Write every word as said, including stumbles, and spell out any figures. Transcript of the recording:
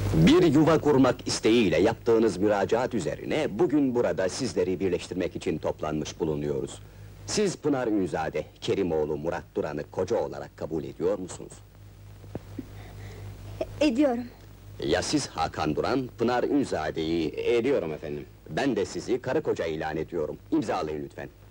Bir yuva kurmak isteğiyle yaptığınız müracaat üzerine bugün burada sizleri birleştirmek için toplanmış bulunuyoruz. Siz Pınar Ünzade, Kerimoğlu Murat Duran'ı koca olarak kabul ediyor musunuz? Ediyorum. Ya siz Hakan Duran, Pınar Ünzade'yi... Ediyorum efendim. Ben de sizi karı koca ilan ediyorum. İmzalayın lütfen.